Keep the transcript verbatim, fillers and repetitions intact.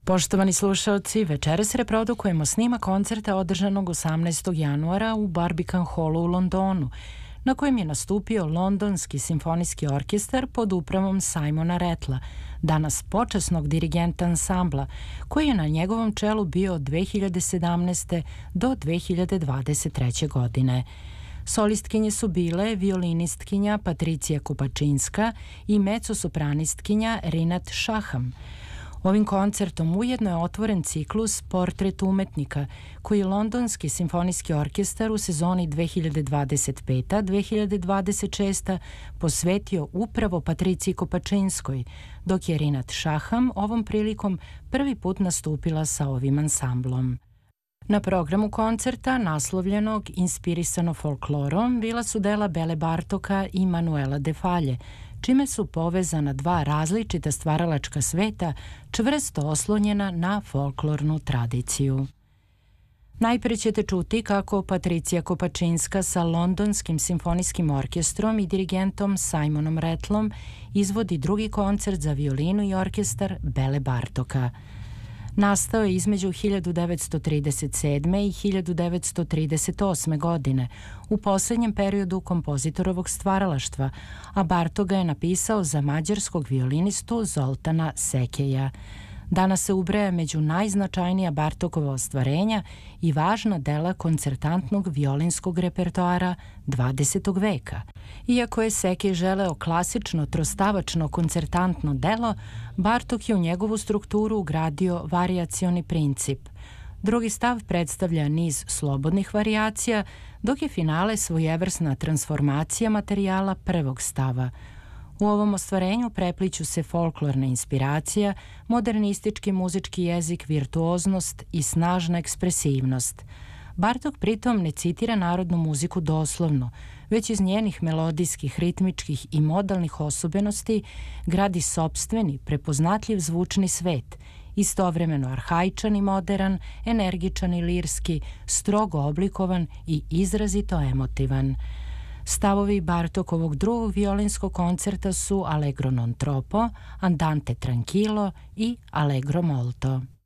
Poštovani slušaoci, večeras reprodukujemo snimak koncerta održanog osamnaestog januara u Barbican Hallu u Londonu, na kojem je nastupio Londonski simfonijski orkestar pod upravom Simona Rattla, danas počasnog dirigenta ansambla, koji je na njegovom čelu bio od dve hiljade sedamnaeste. do dve hiljade dvadeset treće. godine. Solistkinje su bile violinistkinja Patricija Kopačinska i mecosopranistkinja Rinat Šaham. Ovim koncertom ujedno je otvoren ciklus Portret umetnika, koji je Londonski simfonijski orkestar u sezoni dve hiljade dvadeset peta. do dve hiljade dvadeset šesta. posvetio upravo Patriciji Kopačinskoj, dok je Rinat Šaham ovom prilikom prvi put nastupila sa ovim ansamblom. Na programu koncerta, naslovljenog Inspirisano folklorom, bila su dela Bele Bartoka i Manuela de Falje, čime su povezana dva različita stvaralačka sveta, čvrsto oslonjena na folklornu tradiciju. Najpre ćete čuti kako Patricija Kopačinska sa Londonskim simfonijskim orkestrom i dirigentom Simonom Rattlom izvodi drugi koncert za violinu i orkestar Bele Bartoka. Nastao je između hiljadu devetsto trideset sedme. i hiljadu devetsto trideset osme. godine, u poslednjem periodu kompozitorovog stvaralaštva, a Bartok ga je napisao za mađarskog violinistu Zoltana Sekeja. Danas se ubraja među najznačajnija Bartokova ostvarenja i važna dela koncertantnog violinskog repertoara dvadesetog veka. Iako je Sekej želeo klasično trostavačno koncertantno delo, Bartok je u njegovu strukturu ugradio varijacioni princip. Drugi stav predstavlja niz slobodnih varijacija, dok je finale svojevrsna transformacija materijala prvog stava. U ovom ostvarenju prepliću se folklorna inspiracija, modernistički muzički jezik, virtuoznost i snažna ekspresivnost. Bartok pritom ne citira narodnu muziku doslovno, već iz njenih melodijskih, ritmičkih i modalnih osobenosti gradi sopstveni, prepoznatljiv zvučni svet, istovremeno arhaičan i modern, energičan i lirski, strogo oblikovan i izrazito emotivan. Stavovi Bartokovog drugog violinskog koncerta su Allegro non troppo, Andante tranquillo i Allegro molto.